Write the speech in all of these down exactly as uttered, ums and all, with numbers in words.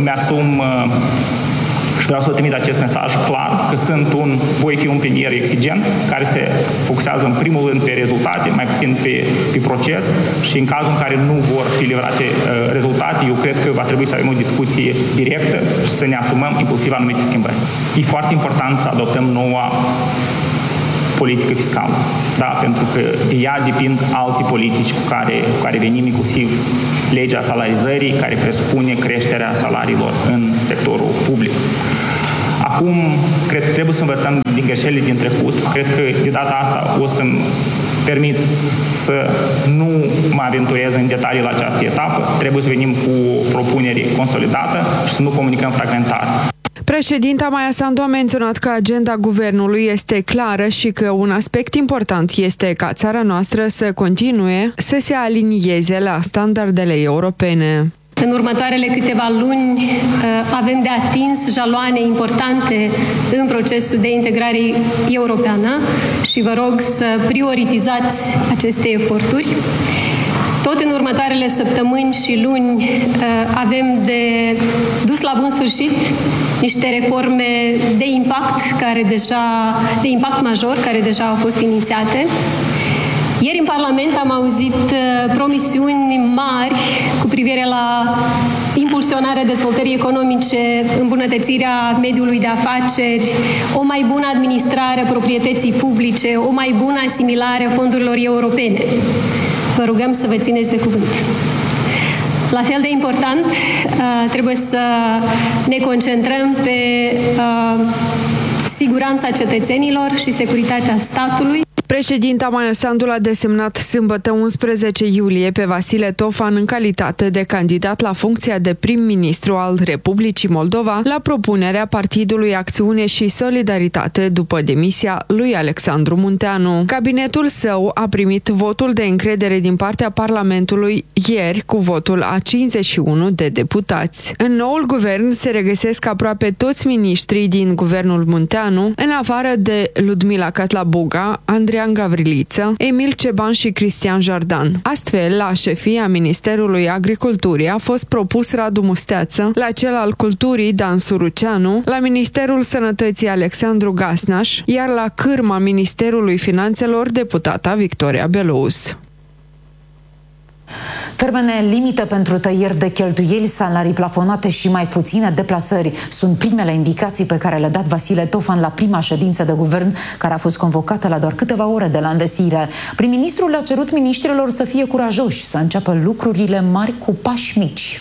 îmi asum și vreau să trimit acest mesaj clar, că sunt un, voi fi un premier exigent, care se focusează în primul rând pe rezultate, mai puțin pe, pe proces, și în cazul în care nu vor fi livrate uh, rezultate, eu cred că va trebui să avem o discuție directă și să ne asumăm inclusiv anumite schimbări. E foarte important să adoptăm noua politică fiscală, da, pentru că de ea depind alte politici cu care, cu care venim, inclusiv legea salarizării, care presupune creșterea salariilor în sectorul public. Acum, cred că trebuie să învățăm din greșelile din trecut. Cred că de data asta o să-mi permit să nu mă aventurez în detalii la această etapă. Trebuie să venim cu o propunere consolidată și să nu comunicăm fragmentar. Președinta Maia Sandu a menționat că agenda guvernului este clară și că un aspect important este ca țara noastră să continue să se alinieze la standardele europene. În următoarele câteva luni avem de atins jaloane importante în procesul de integrare europeană și vă rog să prioritizați aceste eforturi. Tot în următoarele săptămâni și luni avem de dus la bun sfârșit niște reforme de impact, care deja, de impact major, care deja au fost inițiate. Ieri în Parlament am auzit promisiuni mari cu privire la impulsionarea dezvoltării economice, îmbunătățirea mediului de afaceri, o mai bună administrare a proprietății publice, o mai bună asimilare a fondurilor europene. Vă rugăm să vă țineți de cuvânt. La fel de important, trebuie să ne concentrăm pe siguranța cetățenilor și securitatea statului. Președinta Maia Sandu l-a desemnat sâmbătă unsprezece iulie pe Vasile Tofan în calitate de candidat la funcția de prim-ministru al Republicii Moldova la propunerea Partidului Acțiune și Solidaritate după demisia lui Alexandru Munteanu. Cabinetul său a primit votul de încredere din partea Parlamentului ieri cu votul a cincizeci și unu de deputați. În noul guvern se regăsesc aproape toți miniștrii din guvernul Munteanu, în afară de Ludmila Catlabuga, Andrei Gavriliță, Emil Ceban și Cristian Jardan. Astfel, la șefia Ministerului Agriculturii a fost propus Radu Musteață, la cel al Culturii Dan Suruceanu, la Ministerul Sănătății Alexandru Gasnaș, iar la cârma Ministerului Finanțelor deputata Victoria Belous. Termene limită pentru tăieri de cheltuieli, salarii plafonate și mai puține deplasări sunt primele indicații pe care le-a dat Vasile Tofan la prima ședință de guvern, care a fost convocată la doar câteva ore de la învestire. Prim-ministrul le-a cerut miniștrilor să fie curajoși, să înceapă lucrurile mari cu pași mici.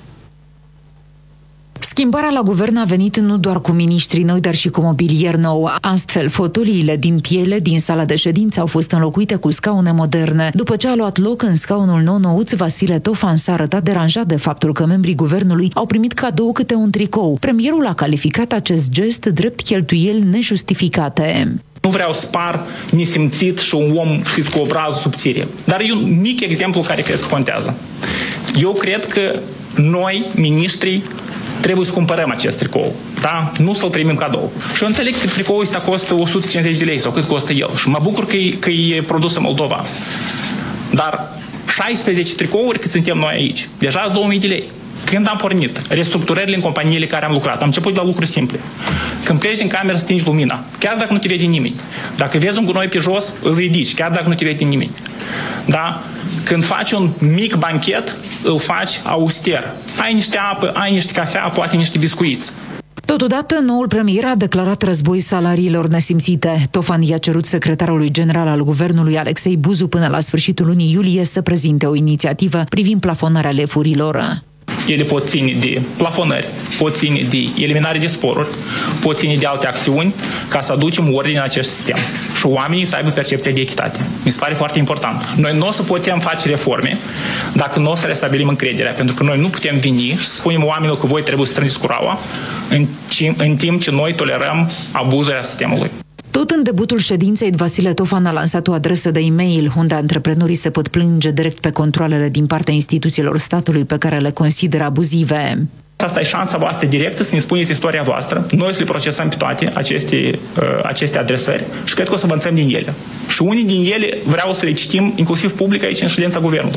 Schimbarea la guvern a venit nu doar cu miniștri noi, dar și cu mobilier nou. Astfel, fotoliile din piele din sala de ședință au fost înlocuite cu scaune moderne. După ce a luat loc în scaunul nou-nouț, Vasile Tofan s-a arătat deranjat de faptul că membrii guvernului au primit cadou câte un tricou. Premierul a calificat acest gest drept cheltuieli nejustificate. Nu vreau să par nesimțit și un om, știți, cu obraz subțire. Dar e un mic exemplu care cred că contează. Eu cred că noi, miniștrii, trebuie să cumpărăm acest tricou, da? Nu să-l primim cadou. Și eu înțeleg că tricoul ăsta costă o sută cincizeci de lei sau cât costă el. Și mă bucur că e, că e produs în Moldova. Dar șaisprezece tricouri cât suntem noi aici, deja sunt două mii de lei. Când am pornit restructurările în companiile care am lucrat, am început de la lucruri simple. Când pleci din cameră, stingi lumina, chiar dacă nu te vede nimeni. Dacă vezi un gunoi pe jos, îl ridici, chiar dacă nu te vede nimeni. Da? Când faci un mic banchet, îl faci auster. Ai niște apă, ai niște cafea, poate niște biscuiți. Totodată, noul premier a declarat război salariilor nesimțite. Tofan i-a cerut secretarului general al guvernului Alexei Buzu până la sfârșitul lunii iulie să prezinte o inițiativă privind plafonarea lefurilor. Ele pot ține de plafonări, pot ține de eliminare de sporuri, pot ține de alte acțiuni ca să aducem ordine în acest sistem și oamenii să aibă percepția de echitate. Mi se pare foarte important. Noi nu o să putem face reforme dacă nu o să restabilim încrederea, pentru că noi nu putem veni și să spunem oamenilor că voi trebuie să strângeți curaua în, în timp ce noi tolerăm abuzurile sistemului. Tot în debutul ședinței, Vasile Tofan a lansat o adresă de e-mail unde antreprenorii se pot plânge direct pe controalele din partea instituțiilor statului pe care le consideră abuzive. Asta e șansa voastră directă să ne spuneți istoria voastră. Noi să le procesăm pe toate aceste, uh, aceste adresări și cred că o să învățăm din ele. Și unii din ele vreau să le citim, inclusiv public aici în ședința guvernului.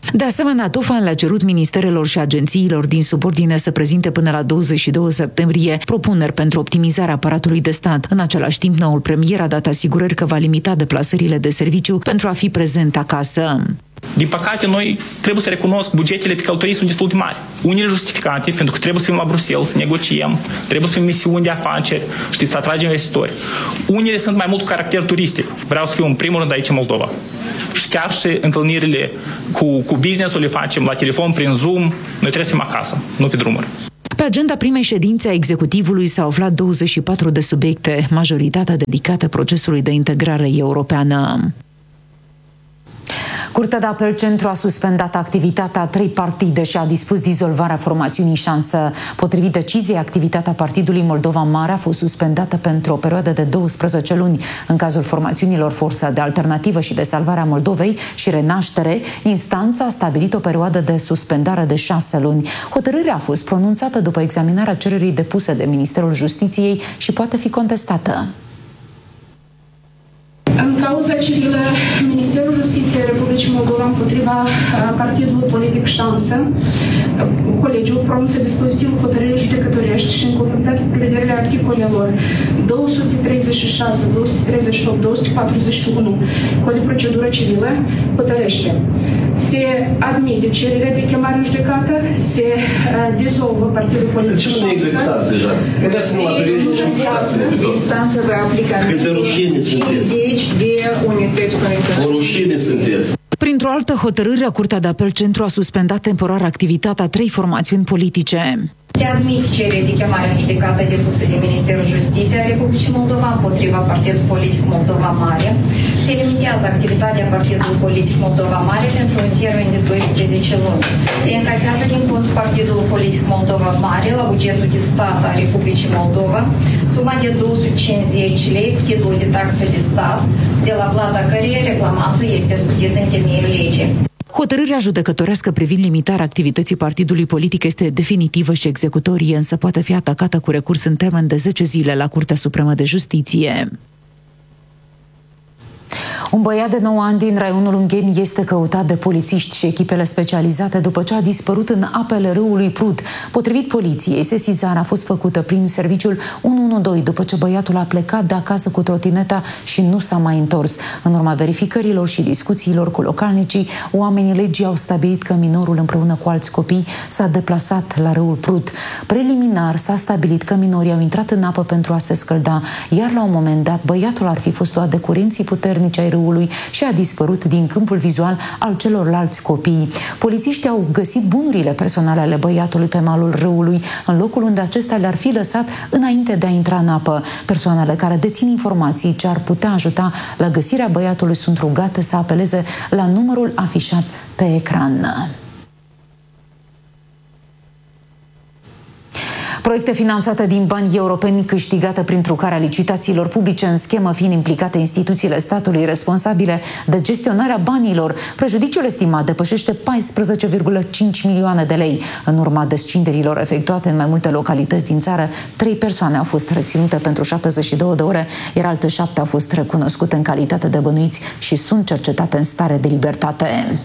De asemenea, Tofan le-a cerut ministerelor și agențiilor din subordine să prezinte până la douăzeci și doi septembrie propuneri pentru optimizarea aparatului de stat. În același timp, noul premier a dat asigurări că va limita deplasările de serviciu pentru a fi prezent acasă. Din păcate, noi trebuie să recunosc, bugetele pe călătorii sunt destul de mari. Unele justificate, pentru că trebuie să fim la Bruxelles, să negociem, trebuie să fim misiuni de afaceri, știți, să atragem investitori. Unele sunt mai mult cu caracter turistic. Vreau să fiu în primul rând aici în Moldova. Și chiar și întâlnirile cu, cu business-ul le facem la telefon, prin Zoom. Noi trebuie să fim acasă, nu pe drumuri. Pe agenda primei ședințe a executivului s-au aflat douăzeci și patru de subiecte, majoritatea dedicată procesului de integrare europeană. Curtea de apel Centru a suspendat activitatea a trei partide și a dispus dizolvarea formațiunii Șansă. Potrivit deciziei, activitatea Partidului Moldova Mare a fost suspendată pentru o perioadă de douăsprezece luni. În cazul formațiunilor Forța de Alternativă și de Salvare a Moldovei și Renaștere, instanța a stabilit o perioadă de suspendare de șase luni. Hotărârea a fost pronunțată după examinarea cererii depuse de Ministerul Justiției și poate fi contestată. În cauza civilă, Ministerul Justiției Republicii Moldova împotriva Partidului Politic Șansă, colegiul pronunță dispozitivul hotărârii judecătorești și în conformitate cu prevederile articolelor două sute treizeci și șase, două sute treizeci și opt, două sute patruzeci și unu Cod de procedură civilă hotărăște: se admite cererea de chemare în judecată, se uh, dizolvă Partidul Politic Șansă. Ce nu executați deja? Gândeați-mă la perioade și Instanța va aplica câte rușine sunteți. cincizeci de unități părinte. O rușine sunteți. Printr-o altă hotărâre, Curtea de apel Centru a suspendat temporar activitatea a trei formațiuni politice. Se admit cererea de chemare în judecată depusă de Ministerul Justiției a Republicii Moldova împotriva Partidului Politic Moldova Mare. Se limitează activitatea Partidului Politic Moldova Mare pentru un termen de doisprezece luni. Se încasează din contul Partidului Politic Moldova Mare la bugetul de stat a Republicii Moldova suma de două sute cincizeci lei cu titlul de taxă de stat, de la plata căreia reclamantul este scutit în temeiul legii. Hotărârea judecătorească privind limitarea activității partidului politic este definitivă și executorie, însă poate fi atacată cu recurs în termen de zece zile la Curtea Supremă de Justiție. Un băiat de nouă ani din raionul Ungheni este căutat de polițiști și echipele specializate după ce a dispărut în apele râului Prut. Potrivit poliției, sesizarea a fost făcută prin serviciul unu unu doi după ce băiatul a plecat de acasă cu trotineta și nu s-a mai întors. În urma verificărilor și discuțiilor cu localnicii, oamenii legii au stabilit că minorul împreună cu alți copii s-a deplasat la râul Prut. Preliminar s-a stabilit că minorii au intrat în apă pentru a se scălda, iar la un moment dat băiatul ar fi fost luat de curenții puternici ai râului și a dispărut din câmpul vizual al celorlalți copii. Polițiștii au găsit bunurile personale ale băiatului pe malul râului, în locul unde acesta le-ar fi lăsat înainte de a intra în apă. Persoanele care dețin informații ce ar putea ajuta la găsirea băiatului sunt rugate să apeleze la numărul afișat pe ecran. Proiecte finanțate din bani europeni câștigate prin trucarea licitațiilor publice în schemă, fiind implicate instituțiile statului responsabile de gestionarea banilor. Prejudiciul estimat depășește paisprezece virgulă cinci milioane de lei. În urma descinderilor efectuate în mai multe localități din țară, trei persoane au fost reținute pentru șaptezeci și două de ore, iar alte șapte au fost recunoscute în calitate de bănuiți și sunt cercetate în stare de libertate.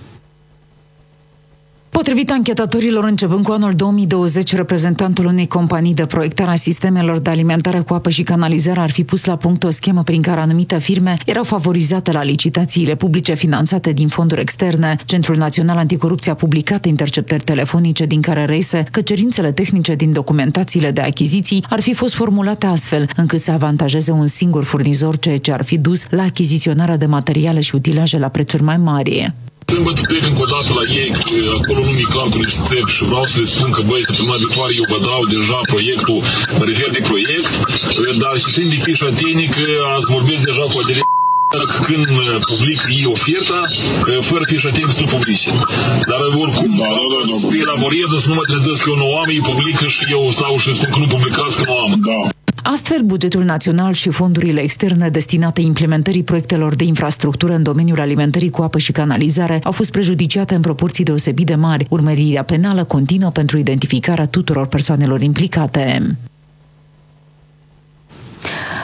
Potrivit anchetatorilor, începând cu anul două mii douăzeci, reprezentantul unei companii de proiectare a sistemelor de alimentare cu apă și canalizare ar fi pus la punct o schemă prin care anumite firme erau favorizate la licitațiile publice finanțate din fonduri externe. Centrul Național Anticorupție a publicat interceptări telefonice din care reiese că cerințele tehnice din documentațiile de achiziții ar fi fost formulate astfel încât să avantajeze un singur furnizor, ceea ce ar fi dus la achiziționarea de materiale și utilaje la prețuri mai mari. Sâmbătă plec încă o dată la ei, acolo nu mi-e clar cu niște țevi și vreau să le spun că, băi, săptămâna viitoare eu vă dau deja proiectul, mă refer de proiect, dar și fiind de fișă tehnică, ați vorbesc deja cu adere când public ei oferta, fără fișă tehnică să nu publice. Dar oricum, da, da, da, se elaborează să nu mă trezesc că eu nu am, ei publică și eu stau și spun că nu publicați, că nu am. Da. Astfel, bugetul național și fondurile externe destinate implementării proiectelor de infrastructură în domeniul alimentării cu apă și canalizare au fost prejudiciate în proporții deosebit de mari. Urmărirea penală continuă pentru identificarea tuturor persoanelor implicate.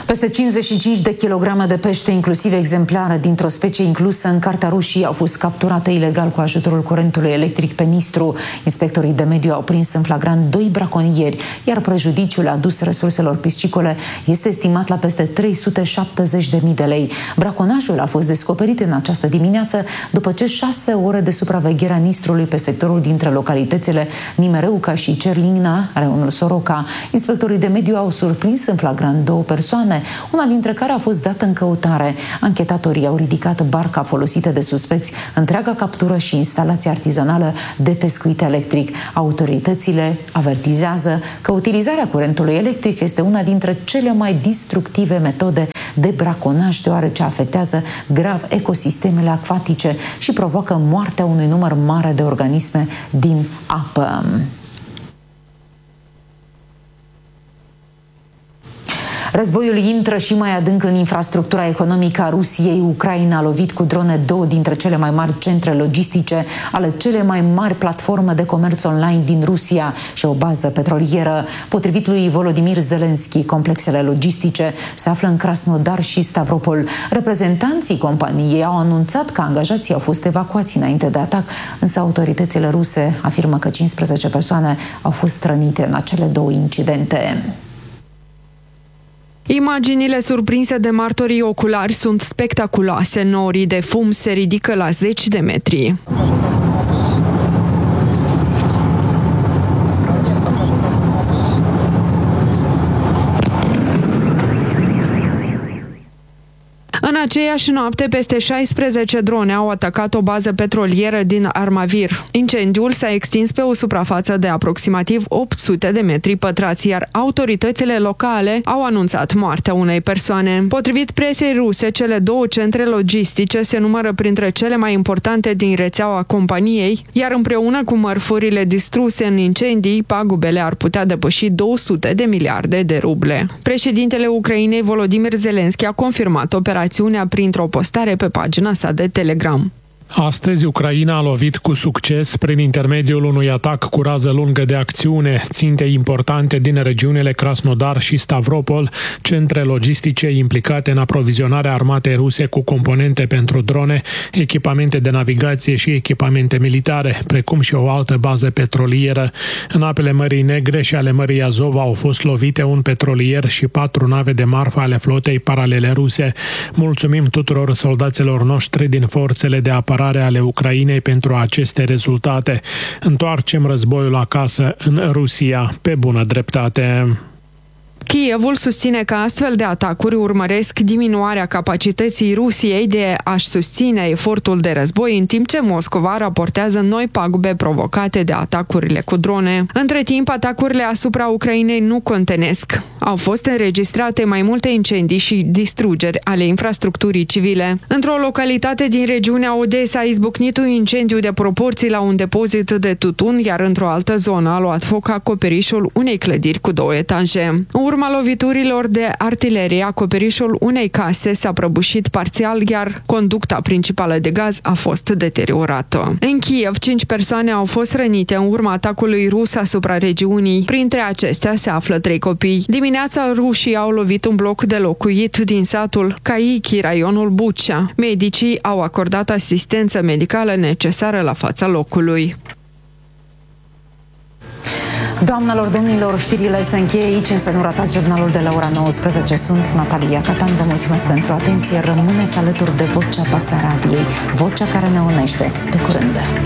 Peste cincizeci și cinci de kilograme de pește, inclusiv exemplare dintr-o specie inclusă în Cartea Rușii, au fost capturate ilegal cu ajutorul curentului electric pe Nistru. Inspectorii de mediu au prins în flagrant doi braconieri, iar prejudiciul adus resurselor piscicole este estimat la peste trei sute șaptezeci de mii de lei. Braconajul a fost descoperit în această dimineață după ce șase ore de supraveghere a Nistrului pe sectorul dintre localitățile Nimereuca și Cerlina, raionul Soroca. Inspectorii de mediu au surprins în flagrant două persoane, una dintre care a fost dată în căutare. Anchetatorii au ridicat barca folosită de suspecți, întreaga captură și instalația artizanală de pescuit electric. Autoritățile avertizează că utilizarea curentului electric este una dintre cele mai destructive metode de braconaj, deoarece afectează grav ecosistemele acvatice și provoacă moartea unui număr mare de organisme din apă. Războiul intră și mai adânc în infrastructura economică a Rusiei. Ucraina a lovit cu drone două dintre cele mai mari centre logistice ale cele mai mari platforme de comerț online din Rusia și o bază petrolieră. Potrivit lui Volodymyr Zelensky, complexele logistice se află în Krasnodar și Stavropol. Reprezentanții companiei au anunțat că angajații au fost evacuați înainte de atac, însă autoritățile ruse afirmă că cincisprezece persoane au fost rănite în acele două incidente. Imaginile surprinse de martorii oculari sunt spectaculoase. Norii de fum se ridică la zeci de metri. În aceeași noapte, peste șaisprezece drone au atacat o bază petrolieră din Armavir. Incendiul s-a extins pe o suprafață de aproximativ opt sute de metri pătrați, iar autoritățile locale au anunțat moartea unei persoane. Potrivit presei ruse, cele două centre logistice se numără printre cele mai importante din rețeaua companiei, iar împreună cu mărfurile distruse în incendii, pagubele ar putea depăși două sute de miliarde de ruble. Președintele Ucrainei, Volodymyr Zelensky, a confirmat operațiunea printr-o postare pe pagina sa de Telegram. Astăzi, Ucraina a lovit cu succes prin intermediul unui atac cu rază lungă de acțiune ținte importante din regiunile Krasnodar și Stavropol, centre logistice implicate în aprovizionarea armatei ruse cu componente pentru drone, echipamente de navigație și echipamente militare, precum și o altă bază petrolieră. În apele Mării Negre și ale Mării Azov au fost lovite un petrolier și patru nave de marfă ale flotei paralele ruse. Mulțumim tuturor soldaților noștri din forțele de apărare ale Ucrainei pentru aceste rezultate. Întoarcem războiul acasă în Rusia pe bună dreptate. Kievul susține că astfel de atacuri urmăresc diminuarea capacității Rusiei de a-și susține efortul de război, în timp ce Moscova raportează noi pagube provocate de atacurile cu drone. Între timp, atacurile asupra Ucrainei nu contenesc. Au fost înregistrate mai multe incendii și distrugeri ale infrastructurii civile. Într-o localitate din regiunea Odessa a izbucnit un incendiu de proporții la un depozit de tutun, iar într-o altă zonă a luat foc acoperișul unei clădiri cu două etaje. În urma loviturilor de artilerie, acoperișul unei case s-a prăbușit parțial, iar conducta principală de gaz a fost deteriorată. În Kiev, cinci persoane au fost rănite în urma atacului rus asupra regiunii. Printre acestea se află trei copii. Dimineața, rușii au lovit un bloc de locuit din satul Caiki, raionul Bucea. Medicii au acordat asistență medicală necesară la fața locului. Doamnelor, domnilor, știrile se încheie aici, însă nu ratați jurnalul de la ora nouăsprezece. Sunt Natalia Catan, vă mulțumesc pentru atenție. Rămâneți alături de Vocea Basarabiei, vocea care ne unește. Pe curând!